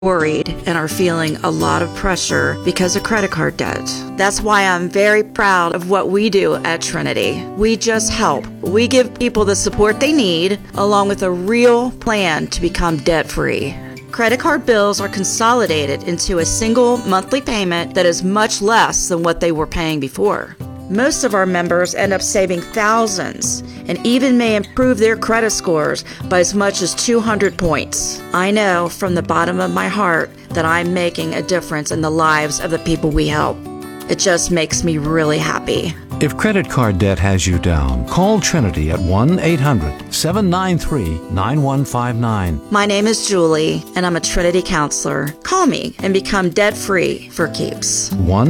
worried and are feeling a lot of pressure because of credit card debt. That's why I'm very proud of what we do at Trinity. We just help. We give people the support they need, along with a real plan to become debt-free. Credit card bills are consolidated into a single monthly payment that is much less than what they were paying before. Most of our members end up saving thousands and even may improve their credit scores by as much as 200 points. I know from the bottom of my heart that I'm making a difference in the lives of the people we help. It just makes me really happy. If credit card debt has you down, call Trinity at 1-800-793-9159. My name is Julie, and I'm a Trinity counselor. Call me and become debt-free for keeps.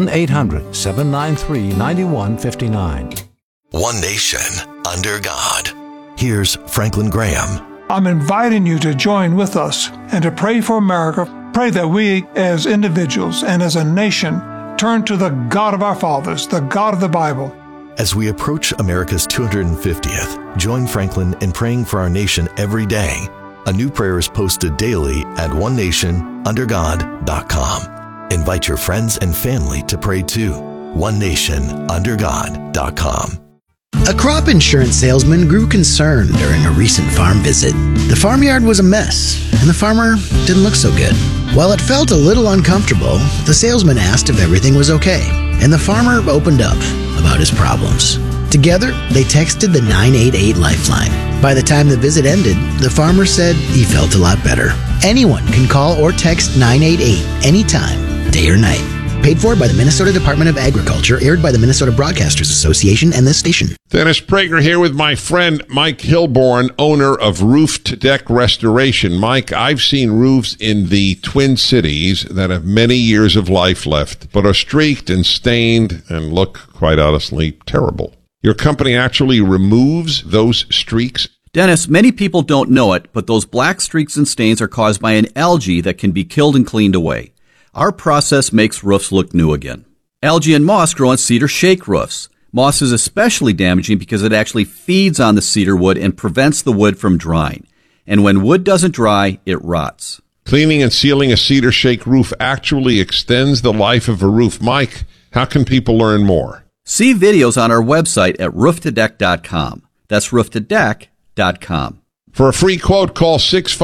1-800-793-9159. One nation, under God. Here's Franklin Graham. I'm inviting you to join with us and to pray for America. Pray that we, as individuals and as a nation, turn to the God of our fathers, the God of the Bible. As we approach America's 250th, join Franklin in praying for our nation every day. A new prayer is posted daily at onenationundergod.com. Invite your friends and family to pray too. onenationundergod.com. A crop insurance salesman grew concerned during a recent farm visit. The farmyard was a mess, and the farmer didn't look so good. While it felt a little uncomfortable, the salesman asked if everything was okay, and the farmer opened up about his problems. Together, they texted the 988 Lifeline. By the time the visit ended, the farmer said he felt a lot better. Anyone can call or text 988 anytime, day or night. Paid for by the Minnesota Department of Agriculture, aired by the Minnesota Broadcasters Association and this station. Dennis Prager here with my friend Mike Hilborn, owner of Roof to Deck Restoration. Mike, I've seen roofs in the Twin Cities that have many years of life left, but are streaked and stained and look, quite honestly, terrible. Your company actually removes those streaks? Dennis, many people don't know it, but those black streaks and stains are caused by an algae that can be killed and cleaned away. Our process makes roofs look new again. Algae and moss grow on cedar shake roofs. Moss is especially damaging because it actually feeds on the cedar wood and prevents the wood from drying. And when wood doesn't dry, it rots. Cleaning and sealing a cedar shake roof actually extends the life of a roof. Mike, how can people learn more? See videos on our website at rooftodeck.com. That's rooftodeck.com. For a free quote, call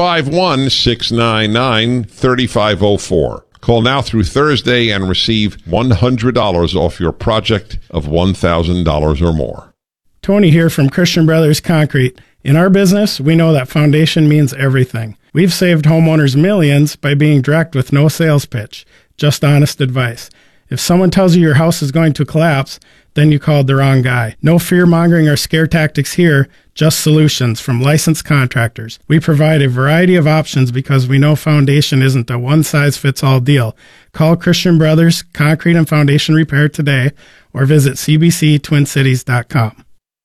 651-699-3504. Call now through Thursday and receive $100 off your project of $1,000 or more. Tony here from Christian Brothers Concrete. In our business, we know that foundation means everything. We've saved homeowners millions by being direct with no sales pitch, just honest advice. If someone tells you your house is going to collapse, then you called the wrong guy. No fear-mongering or scare tactics here, just solutions from licensed contractors. We provide a variety of options because we know foundation isn't a one-size-fits-all deal. Call Christian Brothers Concrete and Foundation Repair today or visit cbctwincities.com.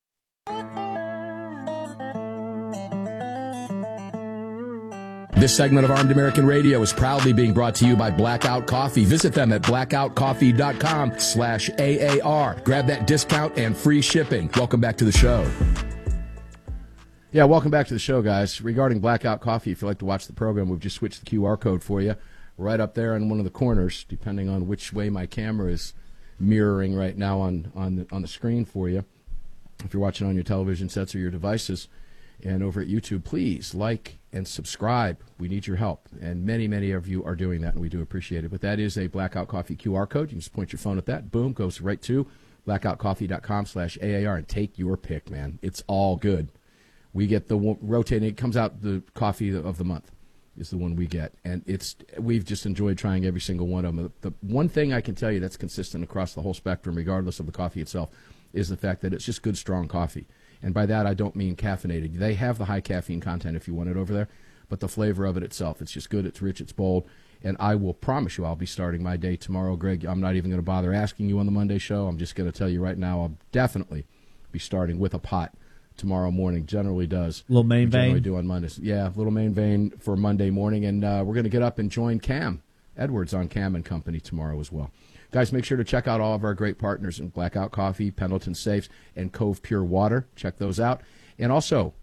This segment of Armed American Radio is proudly being brought to you by Blackout Coffee. Visit them at blackoutcoffee.com/AAR. Grab that discount and free shipping. Welcome back to the show. Yeah, welcome back to the show, guys. Regarding Blackout Coffee, if you'd like to watch the program, we've just switched the QR code for you right up there in one of the corners, depending on which way my camera is mirroring right now on the screen for you. If you're watching on your television sets or your devices and over at YouTube, please like and subscribe. We need your help, and many, many of you are doing that, and we do appreciate it. But that is a Blackout Coffee QR code. You can just point your phone at that. Boom, goes right to blackoutcoffee.com/AAR, and take your pick, man. It's all good. We get the rotating. It comes out the coffee of the month is the one we get, and we've just enjoyed trying every single one of them. The one thing I can tell you that's consistent across the whole spectrum, regardless of the coffee itself, is the fact that it's just good, strong coffee. And by that, I don't mean caffeinated. They have the high caffeine content if you want it over there, but the flavor of it itself, it's just good, it's rich, it's bold. And I will promise you I'll be starting my day tomorrow, Greg. I'm not even going to bother asking you on the Monday show. I'm just going to tell you right now I'll definitely be starting with a pot tomorrow morning. Generally does. Little main vein? Generally do on Mondays. Yeah, little main vein for Monday morning. And we're going to get up and join Cam Edwards on Cam & Company tomorrow as well. Guys, make sure to check out all of our great partners in Blackout Coffee, Pendleton Safes, and Cove Pure Water. Check those out. And also,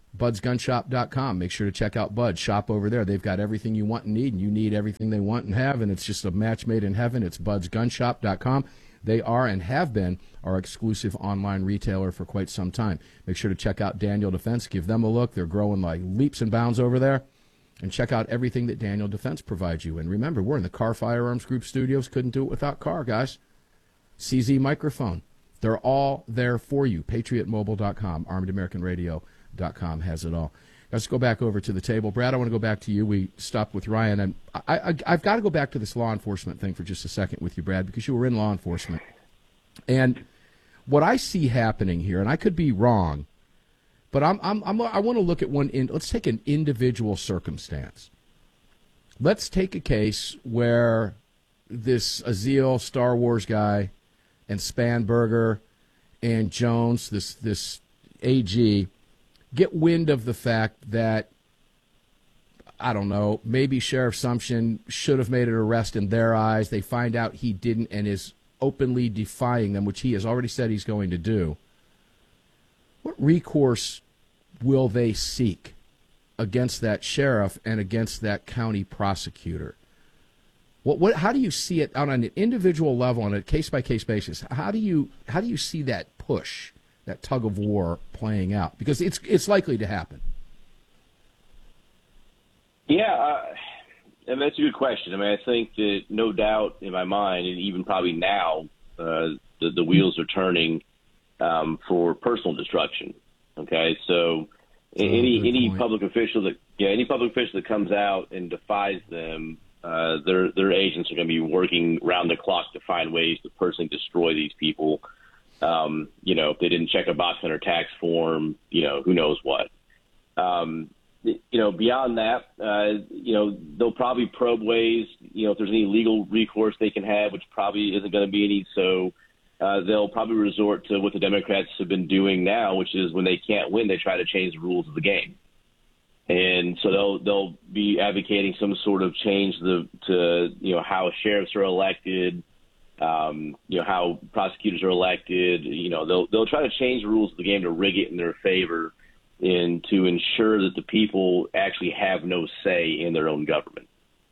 BudsGunShop.com. Make sure to check out Bud. Shop over there. They've got everything you want and need, and you need everything they want and have, and it's just a match made in heaven. It's BudsGunShop.com. They are and have been our exclusive online retailer for quite some time. Make sure to check out Daniel Defense. Give them a look. They're growing like leaps and bounds over there. And check out everything that Daniel Defense provides you. And remember, we're in the Carr Firearms Group studios. Couldn't do it without Carr, guys. CZ microphone. They're all there for you. PatriotMobile.com, ArmedAmericanRadio.com has it all. Let's go back over to the table. Brad, I want to go back to you. We stopped with Ryan. And I've got to go back to this law enforcement thing for just a second with you, Brad, because you were in law enforcement. And what I see happening here, and I could be wrong, but I want to look at let's take an individual circumstance. Let's take a case where this Aziel Star Wars guy and Spanberger and Jones, this AG, get wind of the fact that, I don't know, maybe Sheriff Sumption should have made an arrest in their eyes. They find out he didn't and is openly defying them, which he has already said he's going to do. What recourse will they seek against that sheriff and against that county prosecutor? How do you see it on an individual level, on a case-by-case basis? How do you see that push, that tug of war playing out? Because it's likely to happen. Yeah, and that's a good question. I mean, I think that no doubt in my mind, and even probably now, the wheels are turning for personal destruction. Okay, so any public official that comes out and defies them, their agents are going to be working round the clock to find ways to personally destroy these people. If they didn't check a box on their tax form, who knows what. Beyond that, they'll probably probe ways, if there's any legal recourse they can have, which probably isn't going to be any. So they'll probably resort to what the Democrats have been doing now, which is when they can't win, they try to change the rules of the game. And so they'll be advocating some sort of change to how sheriffs are elected, how prosecutors are elected. They'll try to change the rules of the game to rig it in their favor and to ensure that the people actually have no say in their own government.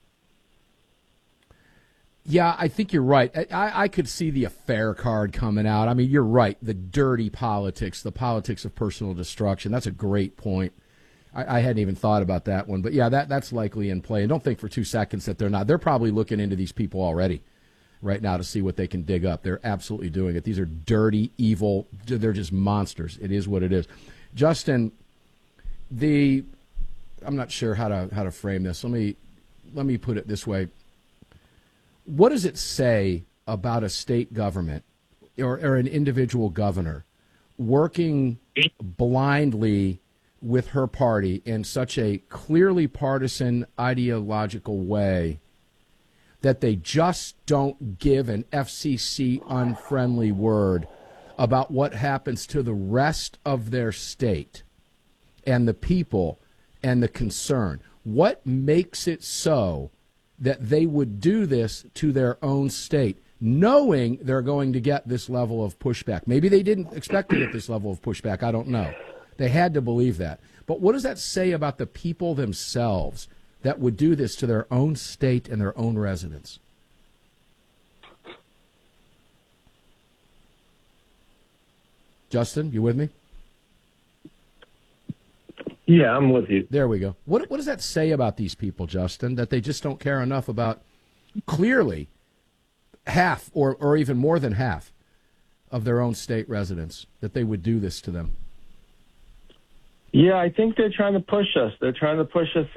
Yeah, I think you're right. I could see the affair card coming out. I mean, you're right. The dirty politics, the politics of personal destruction. That's a great point. I hadn't even thought about that one. But, yeah, that's likely in play. And don't think for 2 seconds that they're not. They're probably looking into these people already right now to see what they can dig up. They're absolutely doing it. These are dirty, evil. They're just monsters. It is what it is. Justin, I'm not sure how to frame this. Let me put it this way. What does it say about a state government or an individual governor working blindly with her party in such a clearly partisan ideological way that they just don't give an FCC unfriendly word about what happens to the rest of their state and the people and the concern? What makes it so that they would do this to their own state, knowing they're going to get this level of pushback? Maybe they didn't expect to get this level of pushback. I don't know. They had to believe that. But what does that say about the people themselves that would do this to their own state and their own residents? Justin, you with me? Yeah, I'm with you. There we go. What does that say about these people, Justin, that they just don't care enough about clearly half or even more than half of their own state residents, that they would do this to them? Yeah, I think they're trying to push us. They're trying to push us,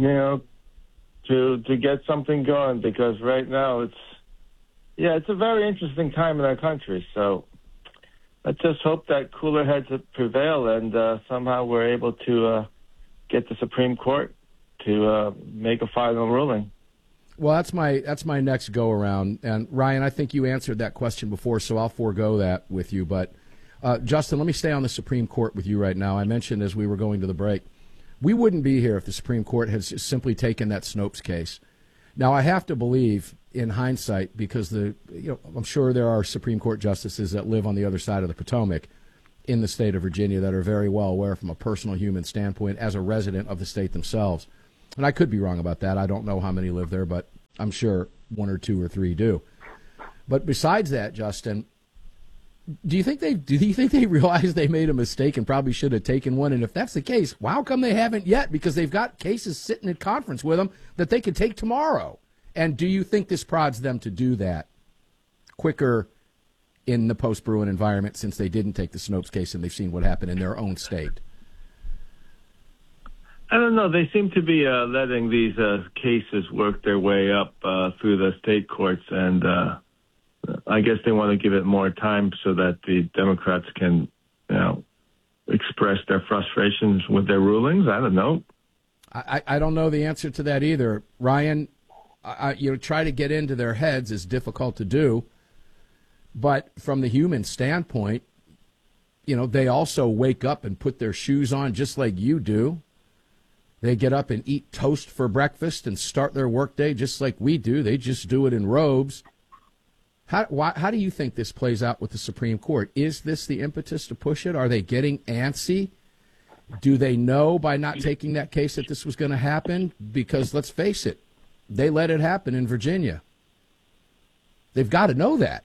to get something going, because right now it's a very interesting time in our country. So let's just hope that cooler heads prevail and somehow we're able to get the Supreme Court to make a final ruling. Well, that's my next go around. And Ryan, I think you answered that question before, so I'll forego that with you. But Justin, let me stay on the Supreme Court with you right now. I mentioned as we were going to the break, we wouldn't be here if the Supreme Court had simply taken that Snopes case. Now, I have to believe in hindsight, because I'm sure there are Supreme Court justices that live on the other side of the Potomac, in the state of Virginia that are very well aware from a personal human standpoint as a resident of the state themselves. And I could be wrong about that. I don't know how many live there, but I'm sure 1 or 2 or 3 do. But besides that, Justin, do you think they realize they made a mistake and probably should have taken one? And if that's the case, how come they haven't yet? Because they've got cases sitting at conference with them that they could take tomorrow. And do you think this prods them to do that quicker in the post-Bruen environment, since they didn't take the Snopes case and they've seen what happened in their own state? I don't know. They seem to be letting these cases work their way up through the state courts, and I guess they want to give it more time so that the Democrats can, express their frustrations with their rulings. I don't know. I don't know the answer to that either. Ryan, try to get into their heads is difficult to do. But from the human standpoint, they also wake up and put their shoes on just like you do. They get up and eat toast for breakfast and start their workday just like we do. They just do it in robes. How do you think this plays out with the Supreme Court? Is this the impetus to push it? Are they getting antsy? Do they know by not taking that case that this was going to happen? Because let's face it, they let it happen in Virginia. They've got to know that.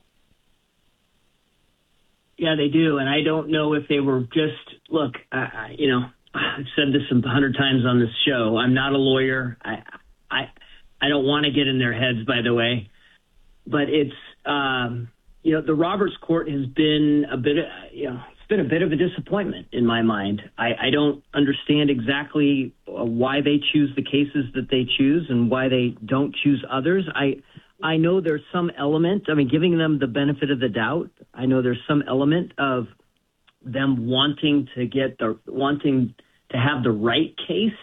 Yeah, they do. And I don't know if they were just, look, I've said this 100 times on this show. I'm not a lawyer. I don't want to get in their heads, by the way. But it's, the Roberts Court has been a bit of a disappointment in my mind. I don't understand exactly why they choose the cases that they choose and why they don't choose others. I know there's some element, giving them the benefit of the doubt, I know there's some element of them wanting to have the right case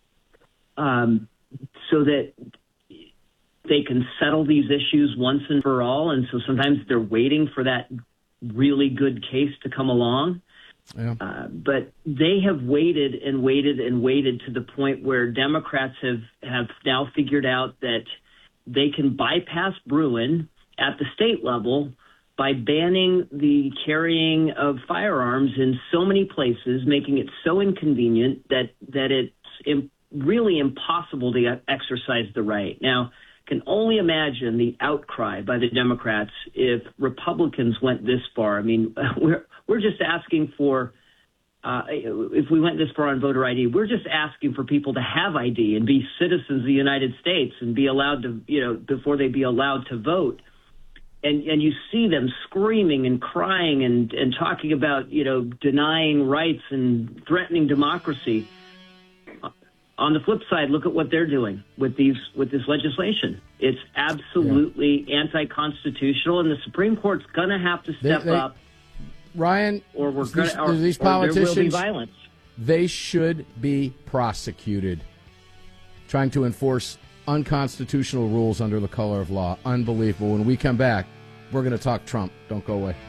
so that they can settle these issues once and for all. And so sometimes they're waiting for that really good case to come along. Yeah. But they have waited and waited and waited to the point where Democrats have now figured out that they can bypass Bruen at the state level by banning the carrying of firearms in so many places, making it so inconvenient that it's really impossible to exercise the right. Now, can only imagine the outcry by the Democrats if Republicans went this far. We're just asking for, if we went this far on voter ID, we're just asking for people to have ID and be citizens of the United States and be allowed to, before they be allowed to vote. And you see them screaming and crying and talking about, denying rights and threatening democracy. On the flip side, look at what they're doing with this legislation. It's absolutely anti-constitutional, and the Supreme Court's going to have to step up. Ryan, or these politicians, there will be violence. They should be prosecuted, trying to enforce unconstitutional rules under the color of law. Unbelievable. When we come back, we're going to talk Trump. Don't go away.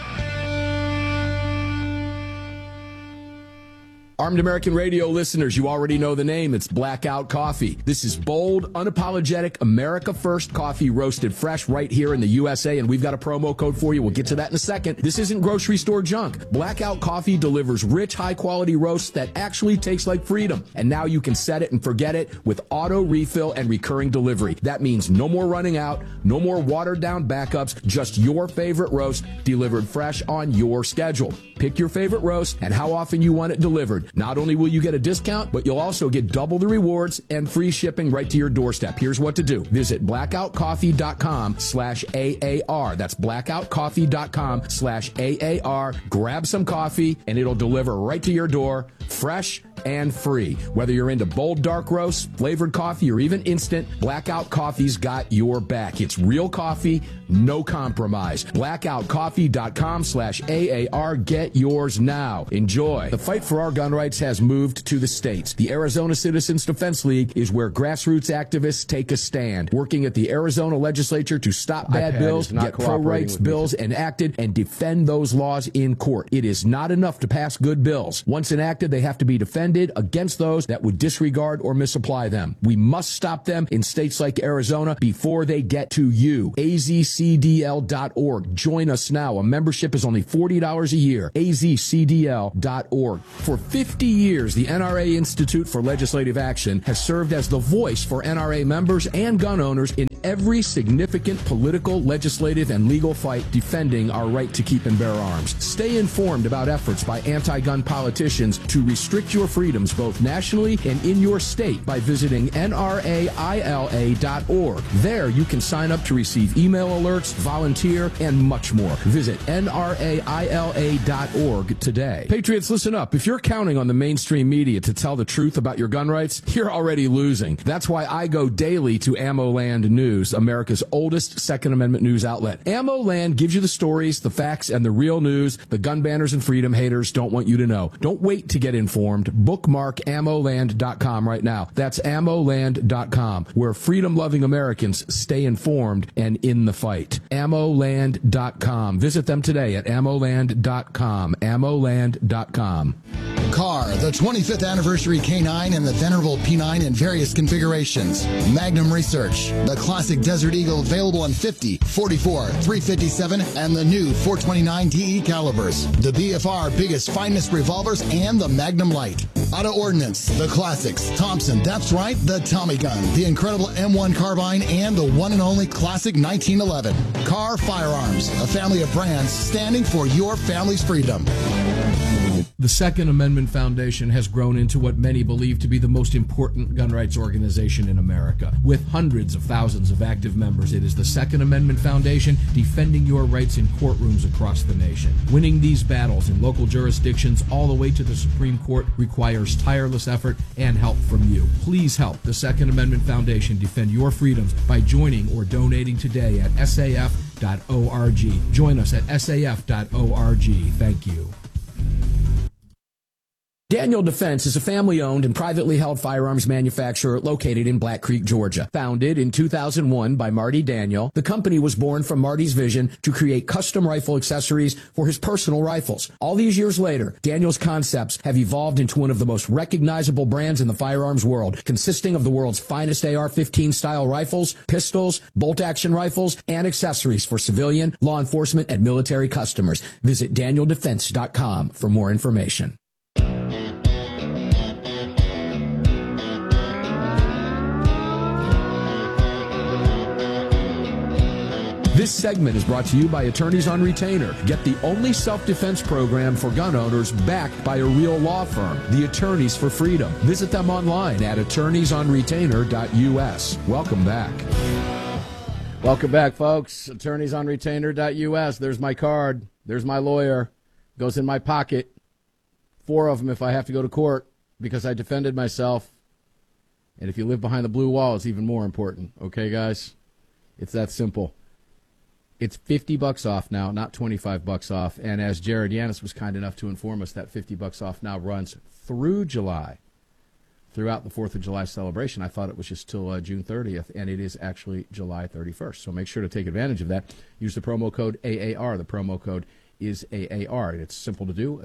Armed American Radio listeners, you already know the name. It's Blackout Coffee. This is bold, unapologetic, America First coffee roasted fresh right here in the USA, and we've got a promo code for you. We'll get to that in a second. This isn't grocery store junk. Blackout Coffee delivers rich, high-quality roasts that actually taste like freedom. And now you can set it and forget it with auto refill and recurring delivery. That means no more running out, no more watered-down backups, just your favorite roast delivered fresh on your schedule. Pick your favorite roast and how often you want it delivered. Not only will you get a discount, but you'll also get double the rewards and free shipping right to your doorstep. Here's what to do. Visit blackoutcoffee.com/AAR. That's blackoutcoffee.com/AAR. Grab some coffee and it'll deliver right to your door, fresh and free. Whether you're into bold dark roasts, flavored coffee, or even instant, Blackout Coffee's got your back. It's real coffee, no compromise. blackoutcoffee.com/AAR. Get yours now. Enjoy. The fight for our gun rights has moved to the states. The Arizona Citizens Defense League is where grassroots activists take a stand, working at the Arizona legislature to stop bad bills, get pro-rights bills enacted, and defend those laws in court. It is not enough to pass good bills. Once enacted, they have to be defended defended against those that would disregard or misapply them. We must stop them in states like Arizona before they get to you. azcdl.org. Join us now. A membership is only $40 a year. azcdl.org. For 50 years, the NRA Institute for Legislative Action has served as the voice for NRA members and gun owners in every significant political, legislative, and legal fight defending our right to keep and bear arms. Stay informed about efforts by anti-gun politicians to restrict your freedoms both nationally and in your state by visiting nraila.org. There you can sign up to receive email alerts, volunteer, and much more. Visit nraila.org today. Patriots, listen up. If you're counting on the mainstream media to tell the truth about your gun rights, you're already losing. That's why I go daily to AmmoLand News, America's oldest Second Amendment news outlet. AmmoLand gives you the stories, the facts, and the real news the gun banners and freedom haters don't want you to know. Don't wait to get informed. Bookmark ammoland.com right now. That's ammoland.com, where freedom-loving Americans stay informed and in the fight. ammoland.com. Visit them today at ammoland.com. ammoland.com. Car, the 25th anniversary K9 and the venerable P9 in various configurations. Magnum Research, the classic Desert Eagle available in 50, 44, 357, and the new 429 DE calibers. The BFR biggest finest revolvers and the Magnum Light. Auto Ordnance, the classics. Thompson, that's right, the Tommy gun, the incredible M1 carbine, and the one and only classic 1911. Car Firearms, a family of brands standing for your family's freedom. The Second Amendment Foundation has grown into what many believe to be the most important gun rights organization in America. With hundreds of thousands of active members, it is the Second Amendment Foundation defending your rights in courtrooms across the nation. Winning these battles in local jurisdictions all the way to the Supreme Court requires tireless effort and help from you. Please help the Second Amendment Foundation defend your freedoms by joining or donating today at saf.org. Join us at saf.org. Thank you. Daniel Defense is a family-owned and privately held firearms manufacturer located in Black Creek, Georgia. Founded in 2001 by Marty Daniel, the company was born from Marty's vision to create custom rifle accessories for his personal rifles. All these years later, Daniel's concepts have evolved into one of the most recognizable brands in the firearms world, consisting of the world's finest AR-15 style rifles, pistols, bolt-action rifles, and accessories for civilian, law enforcement, and military customers. Visit DanielDefense.com for more information. This segment is brought to you by Attorneys on Retainer. Get the only self-defense program for gun owners backed by a real law firm, the Attorneys for Freedom. Visit them online at attorneysonretainer.us. Welcome back. Welcome back, folks. Attorneysonretainer.us. There's my card. There's my lawyer. Goes in my pocket. 4 of them if I have to go to court because I defended myself. And if you live behind the blue wall, it's even more important. Okay, guys? It's that simple. It's $50 off now, not $25 off. And as Jared Yanis was kind enough to inform us, that $50 off now runs through July, throughout the 4th of July celebration. I thought it was just till June 30th, and it is actually July 31st. So make sure to take advantage of that. Use the promo code AAR. The promo code is AAR. It's simple to do.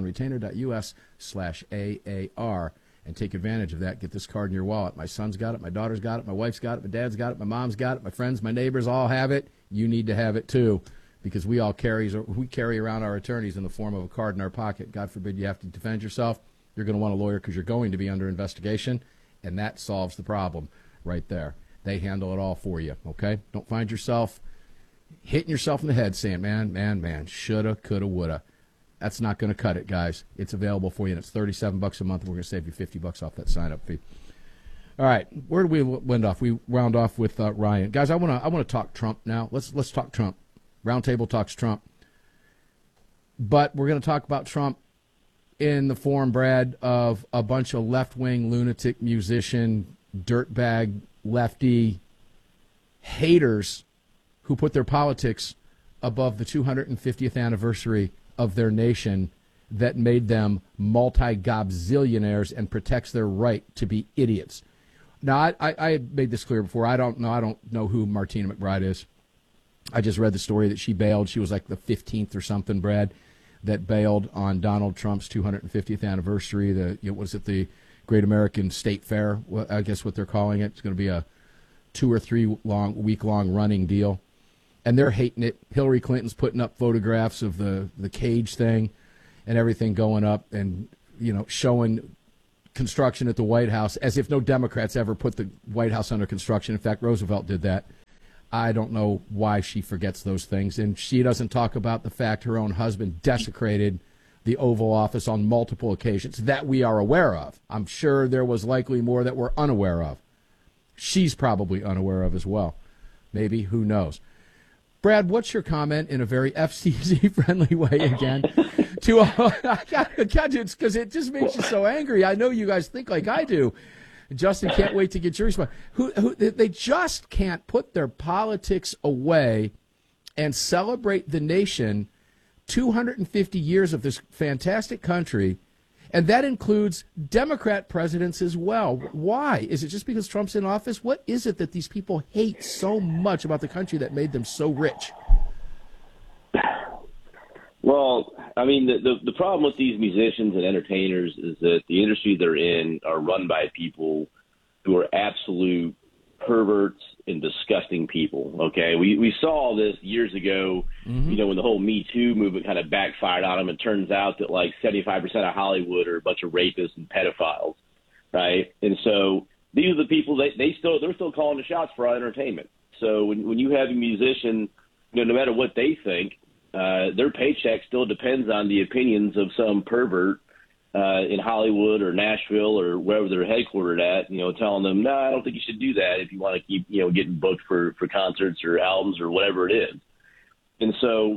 attorneysonretainer.us/AAR. And take advantage of that. Get this card in your wallet. My son's got it. My daughter's got it. My wife's got it. My dad's got it. My mom's got it. My friends, my neighbors all have it. You need to have it too, because we carry around our attorneys in the form of a card in our pocket. God forbid you have to defend yourself. You're going to want a lawyer because you're going to be under investigation, and that solves the problem right there. They handle it all for you, okay? Don't find yourself hitting yourself in the head saying, man, shoulda, coulda, woulda. That's not going to cut it, guys. It's available for you, and it's $37 a month, and we're going to save you $50 off that sign-up fee. All right, where did we end off? We round off with Ryan. Guys, I want to talk Trump now. Let's talk Trump. Roundtable talks Trump. But we're going to talk about Trump in the form, Brad, of a bunch of left-wing lunatic musician, dirtbag, lefty haters who put their politics above the 250th anniversary of their nation that made them multi-gobzillionaires and protects their right to be idiots. Now, I had made this clear before. I don't know who Martina McBride is. I just read the story that she bailed. She was like the 15th or something, Brad. that bailed on Donald Trump's 250th anniversary. The Great American State Fair, I guess what they're calling it. It's going to be a 2 or 3 week-long running deal. And they're hating it. Hillary Clinton's putting up photographs of the cage thing and everything going up and, showing construction at the White House as if no Democrats ever put the White House under construction. In fact, Roosevelt did that. I don't know why she forgets those things. And she doesn't talk about the fact her own husband desecrated the Oval Office on multiple occasions that we are aware of. I'm sure there was likely more that we're unaware of. She's probably unaware of as well. Maybe, who knows? Brad, what's your comment in a very FCC-friendly way again? Because it just makes you so angry. I know you guys think like I do. Justin, can't wait to get your response. They just can't put their politics away and celebrate the nation 250 years of this fantastic country, and that includes Democrat presidents as well. Why? Is it just because Trump's in office? What is it that these people hate so much about the country that made them so rich? Well, I mean, the problem with these musicians and entertainers is that the industry they're in are run by people who are absolute perverts and disgusting people. Okay, we saw this years ago, when the whole Me Too movement kind of backfired on them. It turns out that like 75% of Hollywood are a bunch of rapists and pedophiles, right? And so these are the people they're still calling the shots for our entertainment. So when you have a musician, no matter what they think, their paycheck still depends on the opinions of some pervert in Hollywood or Nashville or wherever they're headquartered at, telling them, no, I don't think you should do that if you want to keep, getting booked for concerts or albums or whatever it is. And so,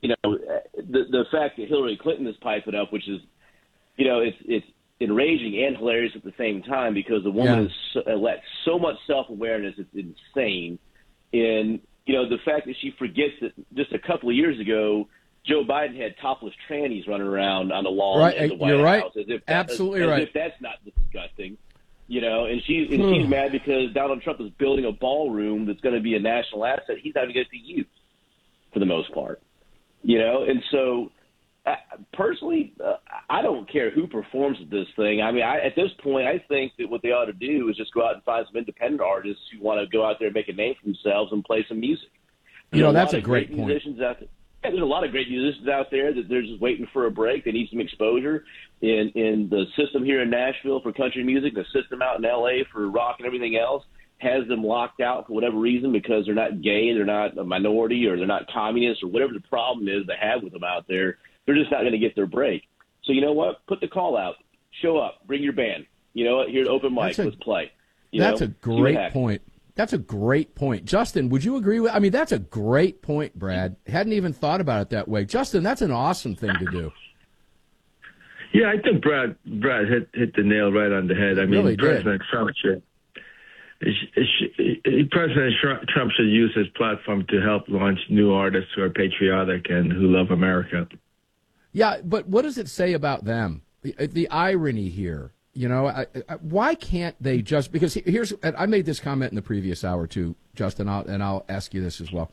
the fact that Hillary Clinton is piping up, which is, it's enraging and hilarious at the same time because the woman has lacks so much self-awareness, it's insane. And, the fact that she forgets that just a couple of years ago, Joe Biden had topless trannies running around on the lawn at the White House. As if Absolutely right. As if that's not disgusting, And she's mad because Donald Trump is building a ballroom that's going to be a national asset. He's not even going to use for the most part, And so, personally, I don't care who performs at this thing. I mean, at this point, I think that what they ought to do is just go out and find some independent artists who want to go out there and make a name for themselves and play some music. That's a great point. Musicians out there. Yeah, there's a lot of great musicians out there that they're just waiting for a break. They need some exposure in the system here in Nashville for country music, the system out in L.A. for rock and everything else has them locked out for whatever reason because they're not gay, they're not a minority, or they're not communist, or whatever the problem is they have with them out there. They're just not going to get their break. So you know what? Put the call out. Show up. Bring your band. You know what? Here's open mic. Let's play. That's a great point. That's a great point. Justin, would you agree with? I mean, that's a great point, Brad. Hadn't even thought about it that way. Justin, that's an awesome thing to do. Yeah, I think Brad hit the nail right on the head. I mean, really President Trump should use his platform to help launch new artists who are patriotic and who love America. Yeah, but what does it say about them? The irony here, why can't they just, because I made this comment in the previous hour too, Justin, and I'll ask you this as well.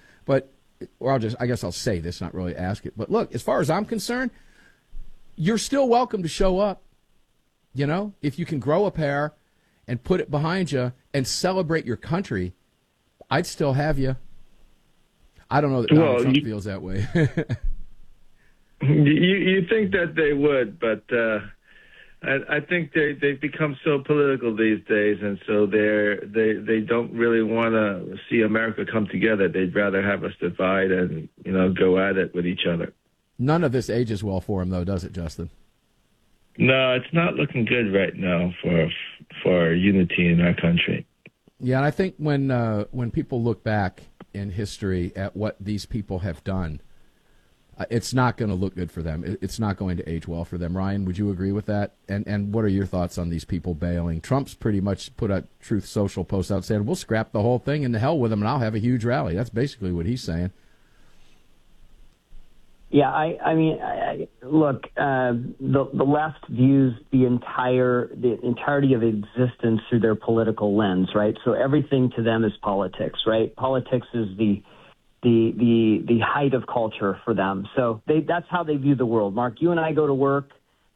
I guess I'll say this, not really ask it. But look, as far as I'm concerned, you're still welcome to show up. If you can grow a pair and put it behind you and celebrate your country, I'd still have you. I don't know that Donald Trump feels that way. You think that they would, but I think they've become so political these days, and so they don't really want to see America come together. They'd rather have us divide and go at it with each other. None of this ages well for him, though, does it, Justin? No, it's not looking good right now for unity in our country. Yeah, and I think when people look back in history at what these people have done, it's not going to look good for them. It's not going to age well for them. Ryan, would you agree with that? And what are your thoughts on these people bailing? Trump's pretty much put a Truth Social post out saying, we'll scrap the whole thing and the hell with them, and I'll have a huge rally. That's basically what he's saying. Yeah, I mean, look, the left views the entirety of existence through their political lens, right? So everything to them is politics, right? Politics is the the height of culture for them. So that's how they view the world. Mark, you and I go to work.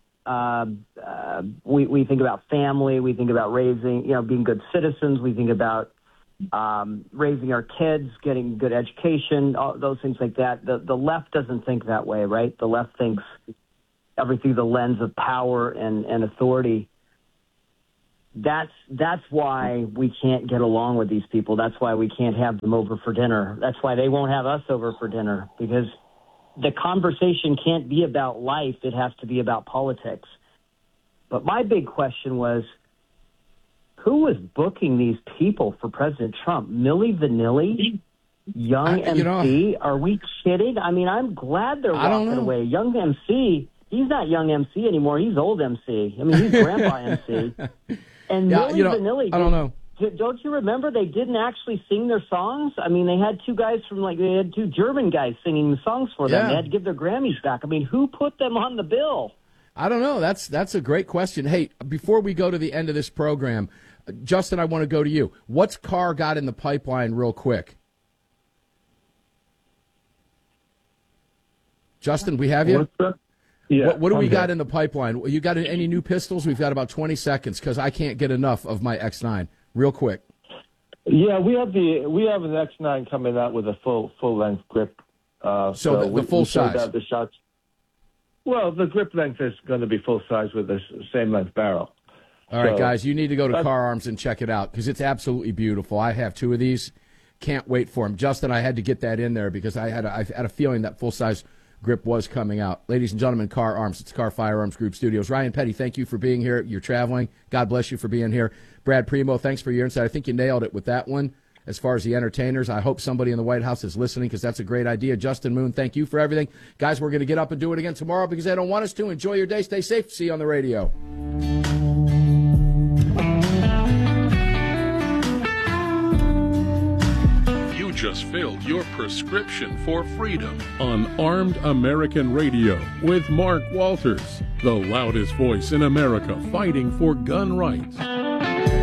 We think about family. We think about raising, being good citizens. We think about raising our kids, getting good education, all those things like that. The left doesn't think that way, right? The left thinks everything through the lens of power and authority. That's why we can't get along with these people. That's why we can't have them over for dinner. That's why they won't have us over for dinner, because the conversation can't be about life. It has to be about politics. But my big question was, who was booking these people for President Trump? Milli Vanilli? Young MC? Are we kidding? I mean, I'm glad they're walking away. Young MC, he's not young MC anymore. He's old MC. I mean, he's grandpa MC. And Milli Vanilli, I don't know. Don't you remember they didn't actually sing their songs? I mean, they had two German guys singing the songs for them. Yeah. They had to give their Grammys back. I mean, who put them on the bill? I don't know. That's a great question. Hey, before we go to the end of this program, Justin, I want to go to you. What's Carr got in the pipeline real quick? Justin, we have you? Yeah, what do we got in the pipeline? You got any new pistols? We've got about 20 seconds because I can't get enough of my X9. Real quick. Yeah, we have an X9 coming out with a full length grip. So the full size. The shots. Well, the grip length is going to be full size with the same length barrel. All right, guys, you need to go to Carr Arms and check it out because it's absolutely beautiful. I have two of these. Can't wait for them. Justin, I had to get that in there because I had a feeling that full size grip was coming out. Ladies and gentlemen, Carr Arms. It's Carr Firearms Group Studios. Ryan Petty, thank you for being here. You're traveling. God bless you for being here. Brad Primo, thanks for your insight. I think you nailed it with that one as far as the entertainers. I hope somebody in the White House is listening because that's a great idea. Justin Moon, thank you for everything. Guys, we're going to get up and do it again tomorrow because they don't want us to. Enjoy your day. Stay safe. See you on the radio. Just filled your prescription for freedom on Armed American Radio with Mark Walters, the loudest voice in America fighting for gun rights.